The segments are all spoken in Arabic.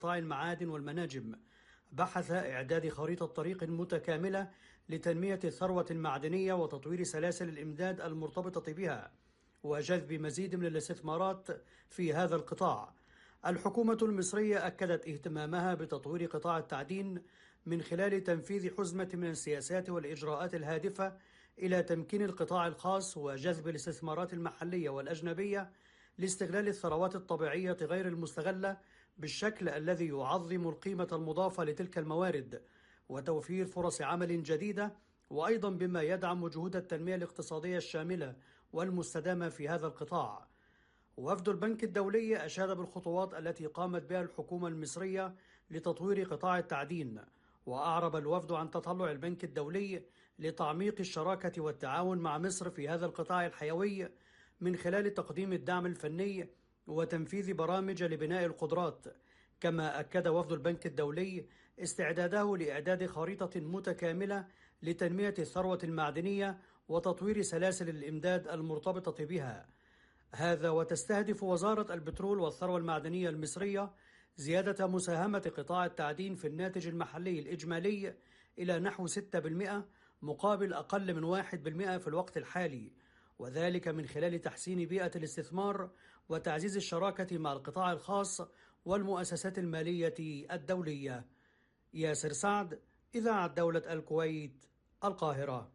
قطاع المعادن والمناجم، بحث إعداد خريطة طريق متكاملة لتنمية الثروة المعدنية وتطوير سلاسل الإمداد المرتبطة بها، وجذب مزيد من الاستثمارات في هذا القطاع. الحكومة المصرية أكدت اهتمامها بتطوير قطاع التعدين من خلال تنفيذ حزمة من السياسات والإجراءات الهادفة إلى تمكين القطاع الخاص وجذب الاستثمارات المحلية والأجنبية لاستغلال الثروات الطبيعية غير المستغلة بالشكل الذي يعظم القيمة المضافة لتلك الموارد وتوفير فرص عمل جديدة، وأيضا بما يدعم جهود التنمية الاقتصادية الشاملة والمستدامة في هذا القطاع. وفد البنك الدولي أشاد بالخطوات التي قامت بها الحكومة المصرية لتطوير قطاع التعدين، وأعرب الوفد عن تطلع البنك الدولي لتعميق الشراكة والتعاون مع مصر في هذا القطاع الحيوي من خلال تقديم الدعم الفني وتنفيذ برامج لبناء القدرات. كما أكد وفد البنك الدولي استعداده لإعداد خريطة متكاملة لتنمية الثروة المعدنية وتطوير سلاسل الإمداد المرتبطة بها. هذا وتستهدف وزارة البترول والثروة المعدنية المصرية زيادة مساهمة قطاع التعدين في الناتج المحلي الإجمالي إلى نحو 6% مقابل أقل من 1% في الوقت الحالي، وذلك من خلال تحسين بيئة الاستثمار وتعزيز الشراكة مع القطاع الخاص والمؤسسات المالية الدولية. ياسر سعد، إذاعة دولة الكويت، القاهرة.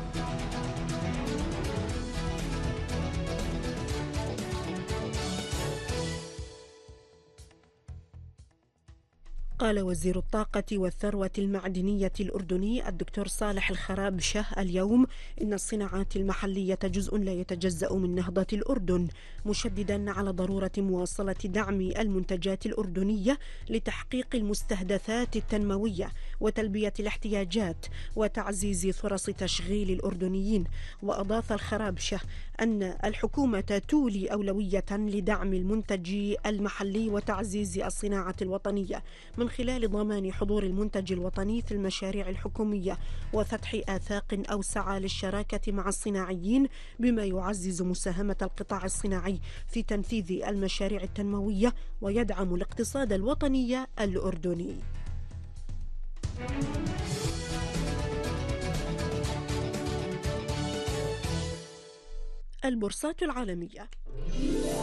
قال وزير الطاقة والثروة المعدنية الأردني الدكتور صالح الخرابشة اليوم إن الصناعات المحلية جزء لا يتجزأ من نهضة الأردن، مشددا على ضرورة مواصلة دعم المنتجات الأردنية لتحقيق المستهدفات التنموية وتلبية الاحتياجات وتعزيز فرص تشغيل الأردنيين. وأضاف الخرابشة أن الحكومة تولي أولوية لدعم المنتج المحلي وتعزيز الصناعة الوطنية من خلال ضمان حضور المنتج الوطني في المشاريع الحكومية وفتح آفاق أوسع للشراكة مع الصناعيين، بما يعزز مساهمة القطاع الصناعي في تنفيذ المشاريع التنموية ويدعم الاقتصاد الوطني الأردني. البورصات العالمية.